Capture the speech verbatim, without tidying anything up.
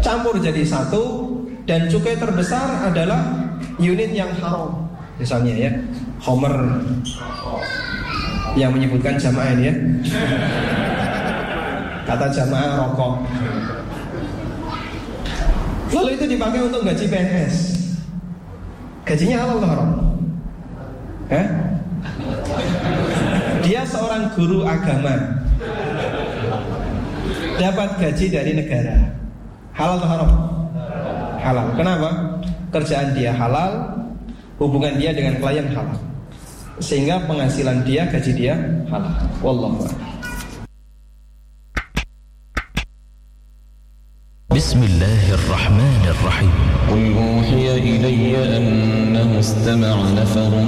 campur jadi satu, dan cukai terbesar adalah unit yang haram. Misalnya ya, Homer yang menyebutkan jamaah ini ya, kata jamaah rokok. Lalu itu dipakai untuk gaji P N S. Gajinya halal atau haram? Eh? Dia seorang guru agama, dapat gaji dari negara. Halal atau haram? Halal. Kenapa? Kerjaan dia halal, hubungan dia dengan klien halal, sehingga penghasilan dia, gaji dia halal. Wallahu a'lam. Bismillahirrahmanirrahim. Qul uhiya ilayya annahu istama'a nafarun